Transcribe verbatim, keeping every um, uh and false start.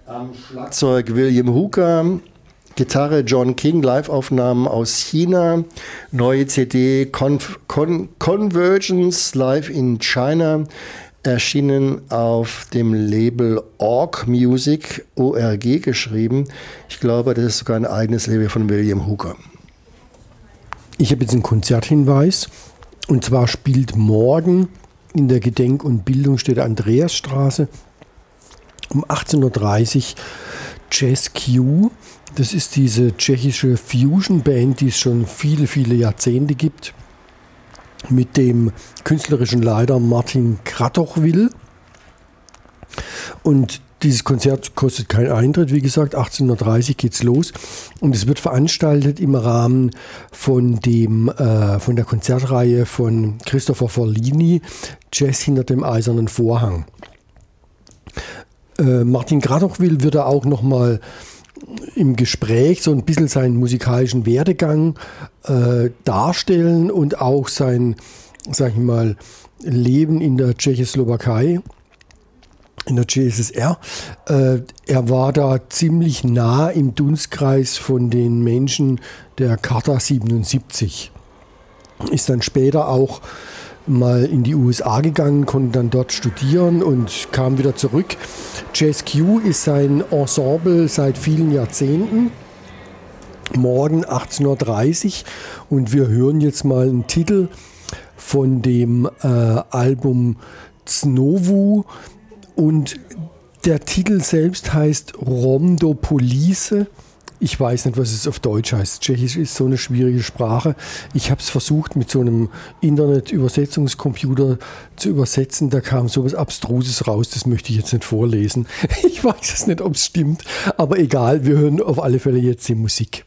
Am Schlagzeug William Hooker, Gitarre John King, Live-Aufnahmen aus China, neue C D Con- Con- Convergence Live in China, erschienen auf dem Label Org Music, O R G geschrieben. Ich glaube, das ist sogar ein eigenes Label von William Hooker. Ich habe jetzt einen Konzerthinweis, und zwar spielt morgen in der Gedenk- und Bildungsstätte Andreasstraße um achtzehn Uhr dreißig Jazz Q. Das ist diese tschechische Fusion-Band, die es schon viele, viele Jahrzehnte gibt, mit dem künstlerischen Leiter Martin Kratochwil. Und dieses Konzert kostet keinen Eintritt, wie gesagt, achtzehn Uhr dreißig geht's los. Und es wird veranstaltet im Rahmen von, dem, äh, von der Konzertreihe von Christopher Forlini, Jazz hinter dem eisernen Vorhang. Äh, Martin Kratochwil wird da auch nochmal im Gespräch so ein bisschen seinen musikalischen Werdegang äh, darstellen und auch sein, sag ich mal, Leben in der Tschechoslowakei, in der C S S R. Äh, er war da ziemlich nah im Dunstkreis von den Menschen der Charta siebenundsiebzig. Ist dann später auch mal in die U S A gegangen, konnte dann dort studieren und kam wieder zurück. Jazz Q ist sein Ensemble seit vielen Jahrzehnten. Morgen achtzehn Uhr dreißig und wir hören jetzt mal einen Titel von dem äh, Album Znowu, und der Titel selbst heißt Rhomdopolise. Ich weiß nicht, was es auf Deutsch heißt. Tschechisch ist so eine schwierige Sprache. Ich habe es versucht, mit so einem Internet-Übersetzungscomputer zu übersetzen. Da kam so was Abstruses raus. Das möchte ich jetzt nicht vorlesen. Ich weiß es nicht, ob es stimmt. Aber egal, wir hören auf alle Fälle jetzt die Musik.